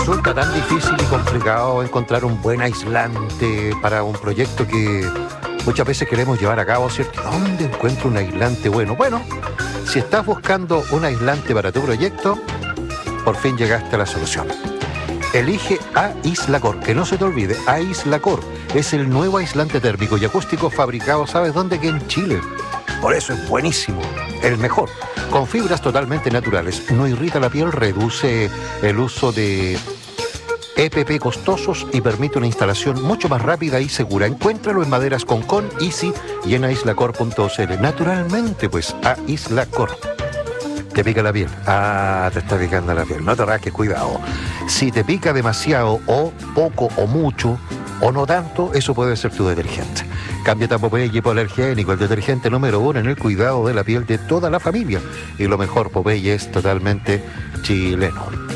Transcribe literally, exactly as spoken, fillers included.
Resulta tan difícil y complicado encontrar un buen aislante para un proyecto que muchas veces queremos llevar a cabo, ¿cierto? ¿Dónde encuentro un aislante bueno? Bueno, si estás buscando un aislante para tu proyecto, por fin llegaste a la solución. Elige Aislacor, que no se te olvide, Aislacor es el nuevo aislante térmico y acústico fabricado, ¿sabes dónde? Que en Chile. Por eso es buenísimo, el mejor. Con fibras totalmente naturales, no irrita la piel, reduce el uso de E P P costosos y permite una instalación mucho más rápida y segura. Encuéntralo en Maderas Concón, Easy y en aislacor punto c l. Naturalmente, pues, Aislacor. ¿Te pica la piel? Ah, te está picando la piel. No te rasques, cuidado. Si te pica demasiado, o poco, o mucho, o no tanto, eso puede ser tu detergente. Cámbiate a Popeye Hipoalergénico, el detergente número uno en el cuidado de la piel de toda la familia. Y lo mejor, Popeye es totalmente chileno.